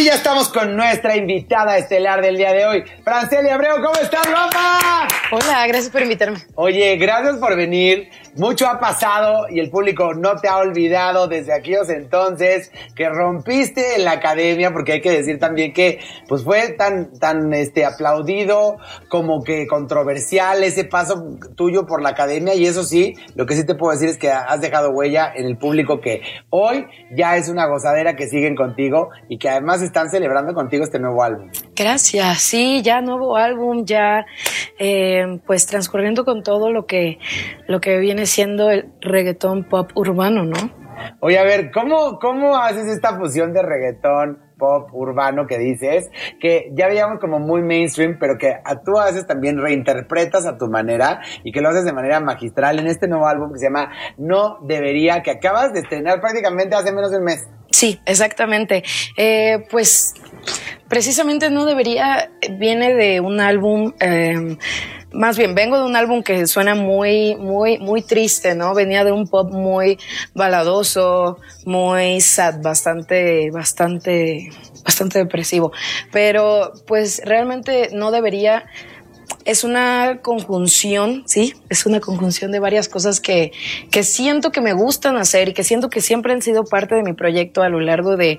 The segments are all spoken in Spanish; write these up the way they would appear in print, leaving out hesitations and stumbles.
sí, ya estamos con nuestra invitada estelar del día de hoy. Francely Abreu, ¿cómo estás, guapa? Hola, gracias por invitarme. Oye, gracias por venir. Mucho ha pasado y el público no te ha olvidado desde aquellos entonces que rompiste en la academia, porque hay que decir también que pues fue tan aplaudido como que controversial ese paso tuyo por la academia, y eso sí, lo que sí te puedo decir es que has dejado huella en el público, que hoy ya es una gozadera que siguen contigo y que además están celebrando contigo este nuevo álbum. Gracias, sí, ya nuevo álbum, ya pues transcurriendo con todo lo que viene siendo el reggaetón pop urbano, ¿no? Oye, a ver, ¿cómo haces esta fusión de reggaetón pop urbano que dices? Que ya veíamos como muy mainstream, pero que tú haces también, reinterpretas a tu manera y que lo haces de manera magistral en este nuevo álbum que se llama No Debería, que acabas de estrenar prácticamente hace menos de un mes. Sí, exactamente. Pues precisamente No Debería viene de un álbum... Más bien, vengo de un álbum que suena muy triste, ¿no? Venía de un pop muy baladoso, muy sad, bastante depresivo. Pero, pues, realmente No Debería. Es una conjunción, ¿sí? Es una conjunción de varias cosas que siento que me gustan hacer y que siento que siempre han sido parte de mi proyecto a lo largo de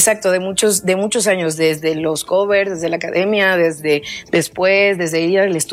muchos años, desde los covers, desde la academia, desde ir al estudio